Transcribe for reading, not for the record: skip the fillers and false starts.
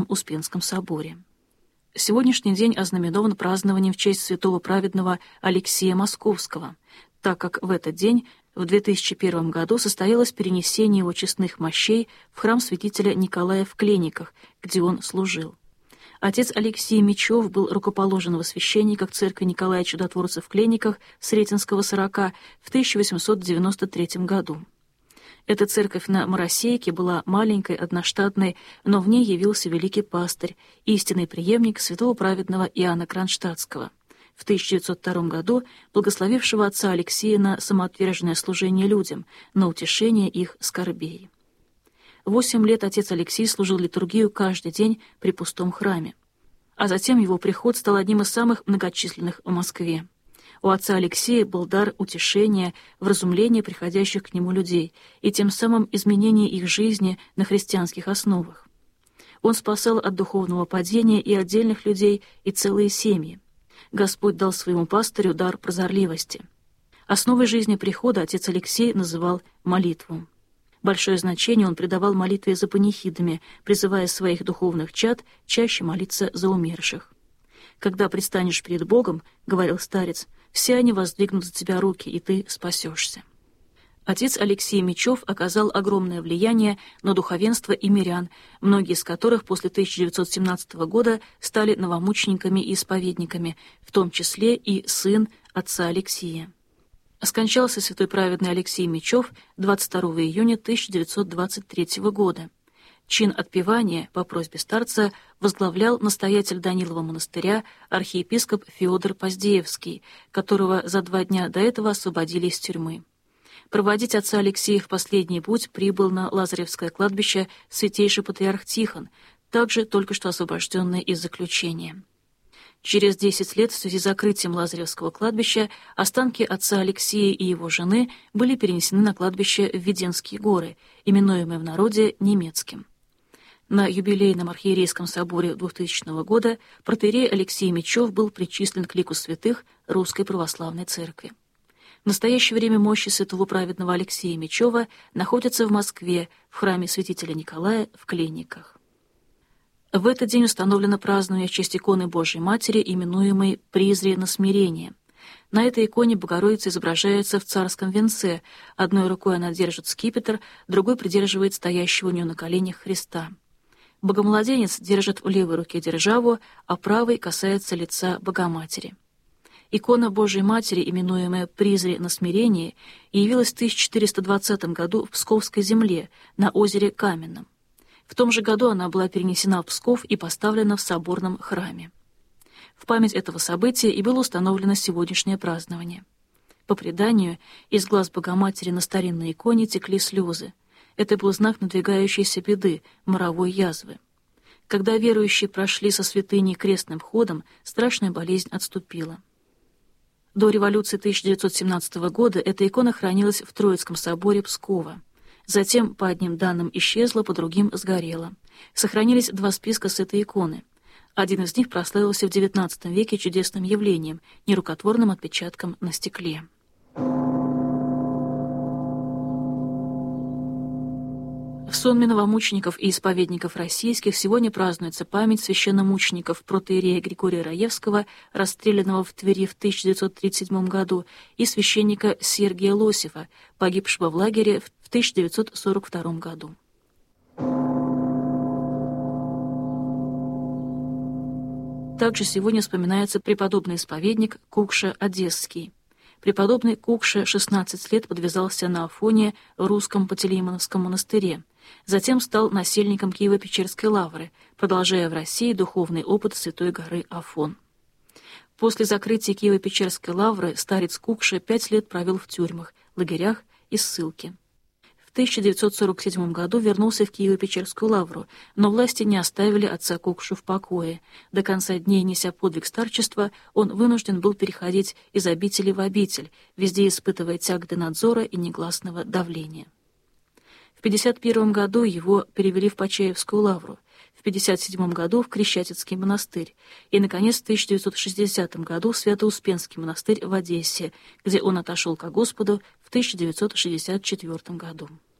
Успенском соборе. Сегодняшний день ознаменован празднованием в честь святого праведного Алексия Московского, так как в этот день, в 2001 году, состоялось перенесение его честных мощей в храм святителя Николая в Клениках, где он служил. Отец Алексей Мечев был рукоположен во священниках церкви Николая Чудотворца в Клениках Сретенского 40 в 1893 году. Эта церковь на Моросейке была маленькой, одноштатной, но в ней явился великий пастырь, истинный преемник святого праведного Иоанна Кронштадтского, в 1902 году благословившего отца Алексея на самоотверженное служение людям, на утешение их скорбей. 8 лет отец Алексей служил литургию каждый день при пустом храме, а затем его приход стал одним из самых многочисленных в Москве. У отца Алексея был дар утешения, вразумления приходящих к нему людей и тем самым изменения их жизни на христианских основах. Он спасал от духовного падения и отдельных людей, и целые семьи. Господь дал своему пастырю дар прозорливости. Основой жизни прихода отец Алексей называл молитву. Большое значение он придавал молитве за панихидами, призывая своих духовных чад чаще молиться за умерших. «Когда предстанешь перед Богом, — говорил старец, — все они воздвигнут за тебя руки, и ты спасешься». Отец Алексей Мечев оказал огромное влияние на духовенство и мирян, многие из которых после 1917 года стали новомучениками и исповедниками, в том числе и сын отца Алексия. Скончался святой праведный Алексей Мечев 22 июня 1923 года. Чин отпевания по просьбе старца возглавлял настоятель Данилова монастыря архиепископ Феодор Поздеевский, которого за 2 дня до этого освободили из тюрьмы. Проводить отца Алексея в последний путь прибыл на Лазаревское кладбище святейший патриарх Тихон, также только что освобожденный из заключения. Через 10 лет в связи с закрытием Лазаревского кладбища останки отца Алексея и его жены были перенесены на кладбище в Веденские горы, именуемое в народе Немецким. На юбилейном архиерейском соборе 2000 года протоиерей Алексей Мечев был причислен к лику святых Русской Православной Церкви. В настоящее время мощи святого праведного Алексея Мечева находятся в Москве, в храме святителя Николая в Клениках. В этот день установлено празднование в честь иконы Божией Матери, именуемой «Призри на смирение». На этой иконе Богородица изображается в царском венце, одной рукой она держит скипетр, другой придерживает стоящего у нее на коленях Христа. Богомладенец держит в левой руке державу, а правой касается лица Богоматери. Икона Божией Матери, именуемая «Призри на смирение», явилась в 1420 году в Псковской земле, на озере Каменном. В том же году она была перенесена в Псков и поставлена в соборном храме. В память этого события и было установлено сегодняшнее празднование. По преданию, из глаз Богоматери на старинной иконе текли слезы. Это был знак надвигающейся беды, моровой язвы. Когда верующие прошли со святыней крестным ходом, страшная болезнь отступила. До революции 1917 года эта икона хранилась в Троицком соборе Пскова. Затем, по одним данным, исчезла, по другим сгорела. Сохранились 2 списка с этой иконы. Один из них прославился в XIX веке чудесным явлением, нерукотворным отпечатком на стекле. В сонме новомучеников и исповедников российских сегодня празднуется память священномучеников протоиерея Григория Раевского, расстрелянного в Твери в 1937 году, и священника Сергия Лосева, погибшего в лагере в 1942 году. Также сегодня вспоминается преподобный исповедник Кукша Одесский. Преподобный Кукша 16 лет подвязался на Афоне в русском Пантелеймоновском монастыре. Затем стал насельником Киево-Печерской лавры, продолжая в России духовный опыт Святой горы Афон. После закрытия Киево-Печерской лавры старец Кукша 5 лет провел в тюрьмах, лагерях и ссылке. В 1947 году вернулся в Киево-Печерскую лавру, но власти не оставили отца Кукшу в покое. До конца дней, неся подвиг старчества, он вынужден был переходить из обители в обитель, везде испытывая тяготы надзора и негласного давления. В 1951 году его перевели в Почаевскую лавру, в 1957 году в Крещатицкий монастырь и, наконец, в 1960 году в Свято-Успенский монастырь в Одессе, где он отошел ко Господу в 1964 году.